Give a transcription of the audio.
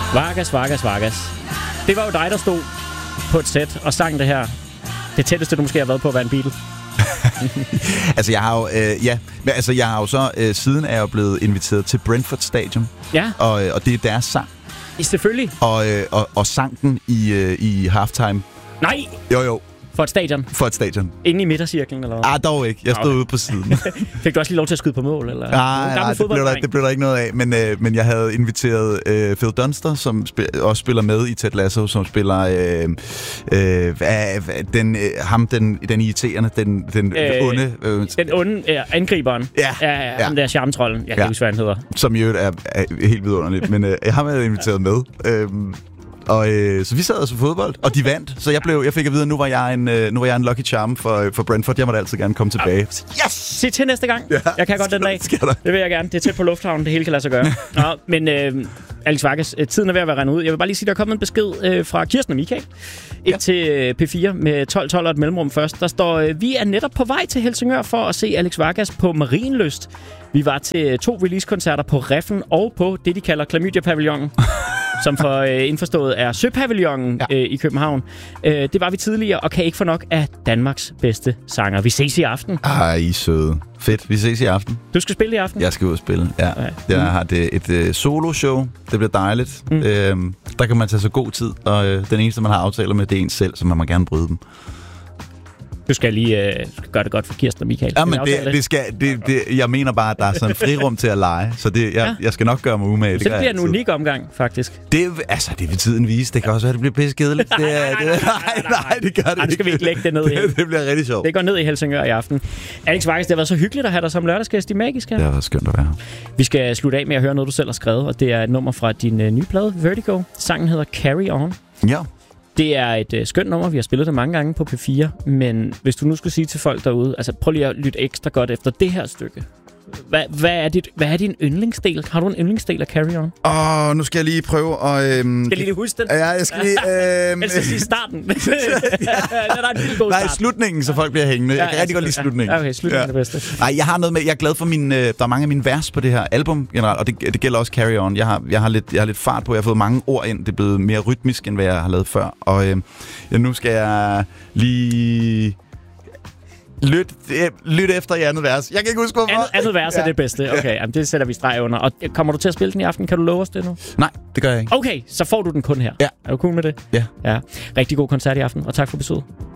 Vargas. Det var jo dig, der stod på et sæt og sang det her. Det tætteste, du måske har været på at være en Beatle. Altså, jeg har jo... jeg har jo så... siden er jeg blevet inviteret til Brentford Stadium. Ja. Og det er deres sang. Selvfølgelig. Og sang den i halftime. Nej! Jo. For et stadion? Inde i midtercirklen, eller hvad? Dog ikke. Jeg stod ude på siden. Fik du også lige lov til at skyde på mål, eller? Nej, det blev der ikke noget af. Men jeg havde inviteret Phil Dunster, som også spiller med i Ted Lasso, som spiller den irriterende, den onde... Den onde angriberen. Ja. Ham der charmetrollen. Jeg kan ikke huske, hvad han hedder. Som i øvrigt er helt vidunderligt. Men jeg har været inviteret med. Så vi sad og så fodbold, og de vandt. Så jeg fik at vide, at nu var jeg en lucky charm for Brentford. Jeg måtte altid gerne komme tilbage. Yes! Se til næste gang. Ja, jeg kan godt den dag. Det vil jeg gerne. Det er tæt på lufthavnen. Det hele kan lade sig gøre. Men Alex Vargas, tiden er ved at være rendet ud. Jeg vil bare lige sige, der er kommet en besked fra Kirsten og Michael til P4 med 12 og et mellemrum først. Der står, vi er netop på vej til Helsingør for at se Alex Vargas på Marienlyst. Vi var til 2 release-koncerter på Reffen og på det, de kalder Klamydia-pavillonen. Som for indforstået er Søpavillonen i København. Det var vi tidligere, og kan ikke få nok af Danmarks bedste sanger. Vi ses i aften. I søde. Fedt, vi ses i aften. Du skal spille i aften? Jeg skal ud og spille, ja. Jeg har et solo-show. Det bliver dejligt. Der kan man tage så god tid, og den eneste, man har aftaler med, det er en selv, så man må gerne bryde dem. Du skal lige gøre det godt for Kirsten og Michael. Ja, men jeg mener bare, at der er sådan en frirum til at lege, så jeg skal nok gøre mig umage. Så det bliver en unik omgang, faktisk. Det vil tiden vise. Det kan også være, det bliver pissekedeligt. Nej, det gør det ikke. Skal vi ikke lægge det ned i? Det bliver rigtig sjovt. Det går ned i Helsingør i aften. Alex Vargas, det har været så hyggeligt at have dig som lørdagsgæst i Magisk her. Det har været skønt at være her. Vi skal slutte af med at høre noget, du selv har skrevet, og det er et nummer fra din nye plade, Vertigo. Sangen hedder Carry On. Ja. Det er et skønt nummer, vi har spillet det mange gange på P4, men hvis du nu skulle sige til folk derude, altså prøv lige at lytte ekstra godt efter det her stykke. Hvad er din yndlingsdel? Har du en yndlingsdel af Carry On? Nu skal jeg lige prøve at... Skal lige huske den? Ja, jeg skal lige... Jeg skal sige starten. Nej, slutningen, så folk bliver hængende. Jeg kan rigtig godt lide slutningen. Okay, slutningen er det bedste. Nej, jeg har noget med... Jeg er glad for der er mange af mine vers på det her album generelt, og det gælder også Carry On. Jeg har lidt fart på. Jeg har fået mange ord ind. Det er blevet mere rytmisk, end hvad jeg har lavet før. Og nu skal jeg lige... Lyt efter i andet vers. Jeg kan ikke huske, hvorfor. Andet vers er det bedste. Okay, jamen, det sætter vi streg under. Og kommer du til at spille den i aften? Kan du love os det nu? Nej, det gør jeg ikke. Okay, så får du den kun her. Ja. Er du cool med det? Ja. Rigtig god koncert i aften, og tak for besøget.